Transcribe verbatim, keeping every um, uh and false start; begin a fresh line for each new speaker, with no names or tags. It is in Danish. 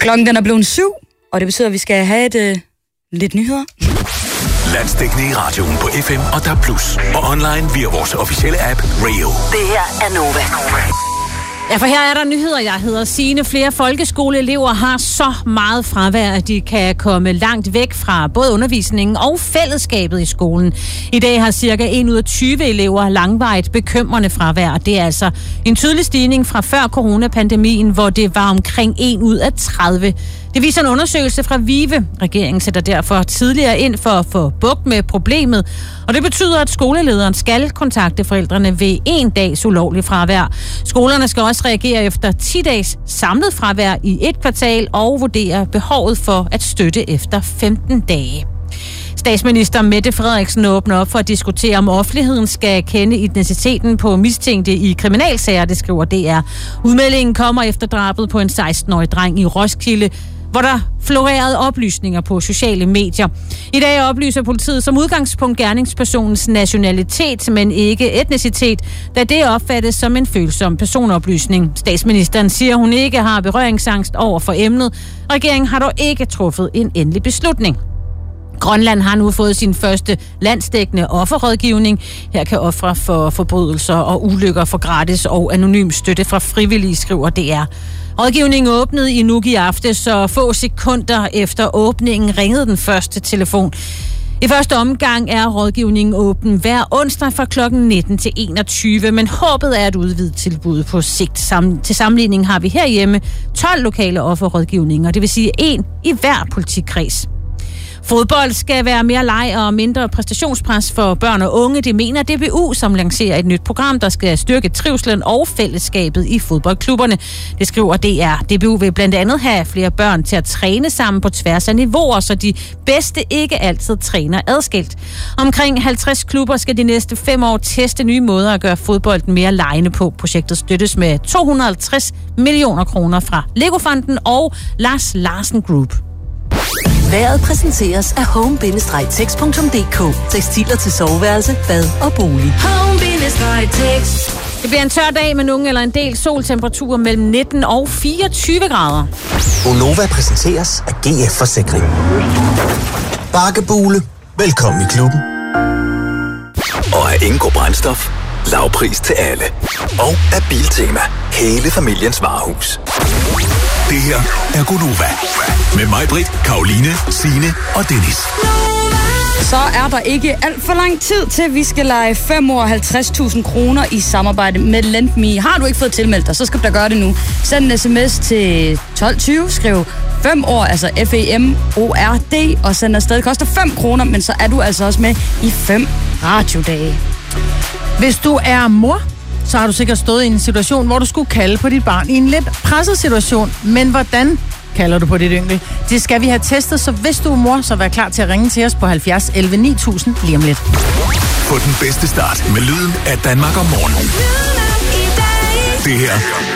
Klokken den er blevet syv, og det betyder, at vi skal have et, uh, lidt nyheder.
Landsdækkende i radioen på F M og D A B plus, og online via vores officielle app Rio.
Det her er Nova.
Ja, for her er der nyheder. Jeg hedder Signe. Flere folkeskoleelever har så meget fravær, at de kan komme langt væk fra både undervisningen og fællesskabet i skolen. I dag har cirka en ud af tyve elever langvarigt bekymrende fravær. Det er altså en tydelig stigning fra før coronapandemien, hvor det var omkring en ud af tredive. Det viser en undersøgelse fra VIVE. Regeringen sætter derfor tidligere ind for at få bugt med problemet. Og det betyder, at skolelederen skal kontakte forældrene ved en dags ulovlig fravær. Skolerne skal også reagere efter ti dages samlet fravær i et kvartal og vurdere behovet for at støtte efter femten dage. Statsminister Mette Frederiksen åbner op for at diskutere, om offentligheden skal kende identiteten på mistænkte i kriminalsager, det skriver D R. Udmeldingen kommer efter drabet på en seksten-årig dreng i Roskilde, hvor der florerede oplysninger på sociale medier. I dag oplyser politiet som udgangspunkt gerningspersonens nationalitet, men ikke etnicitet, da det opfattes som en følsom personoplysning. Statsministeren siger, hun ikke har berøringsangst over for emnet. Regeringen har dog ikke truffet en endelig beslutning. Grønland har nu fået sin første landsdækkende offerrådgivning. Her kan ofre for forbrydelser og ulykker få gratis og anonym støtte fra frivillige, skriver D R. Rådgivningen åbnede i Nuuk i aftes, så få sekunder efter åbningen ringede den første telefon. I første omgang er rådgivningen åben hver onsdag fra klokken nitten til enogtyve, men håbet er at udvide tilbuddet på sigt. Til sammenligning har vi herhjemme tolv lokale offerrådgivninger, det vil sige en i hver politikreds. Fodbold skal være mere leg og mindre præstationspres for børn og unge. Det mener D B U, som lancerer et nyt program, der skal styrke trivslen og fællesskabet i fodboldklubberne. Det skriver D R. D B U vil blandt andet have flere børn til at træne sammen på tværs af niveauer, så de bedste ikke altid træner adskilt. Omkring halvtreds klubber skal de næste fem år teste nye måder at gøre fodbolden mere legende på. Projektet støttes med to hundrede og halvtreds millioner kroner fra Lego-fonden og Lars Larsen Group.
Vejret præsenteres af home bindestreg text punktum d k. Tekstiler til soveværelse, bad og bolig. home bindestreg text.
Det bliver en tør dag med nogen eller en del soltemperaturer mellem nitten og fireogtyve grader.
Gonova præsenteres af G F Forsikring. Bakkebule. Velkommen i klubben.
Og af Ingo Brændstof. Lav pris til alle. Og af Biltema. Hele familiens varehus. Det her er Gonova. Med mig, Britt, Karoline, Signe og Dennis.
Så er der ikke alt for lang tid til, vi skal lege fem år halvtreds tusind kroner i samarbejde med LendMe. Har du ikke fået tilmeldt dig, så skal du da gøre det nu. Send en sms til tolv tyve, skriv fem år, altså F E M O R D, og send afsted. Det koster fem kroner, men så er du altså også med i fem radiodage.
Hvis du er mor, så har du sikkert stået i en situation, hvor du skulle kalde på dit barn i en lidt presset situation. Men hvordan kalder du på dit yngel? Det skal vi have testet, så hvis du er mor, så vær klar til at ringe til os på halvfjerds elleve ni tusind lige om lidt.
Få den bedste start med lyden af Danmark om morgenen. Det her